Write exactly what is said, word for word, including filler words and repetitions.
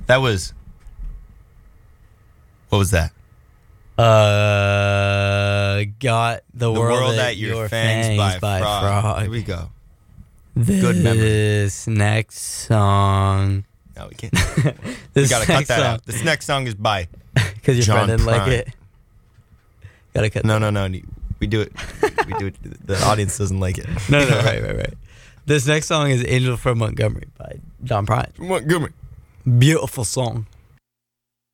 That was. What was that? Uh, got the, The world, world at at your, your fangs, fangs, by, by Frog. Frog. Here we go. This Good memory. next song. No, we can't. This we gotta cut next that song, out. This next song is by. because your John friend didn't like Prine. it. Gotta cut. No, no, no. We do it. We do it. The audience doesn't like it. No, no, right, right, right. This next song is "Angel from Montgomery" by John Prine. Montgomery. Beautiful song.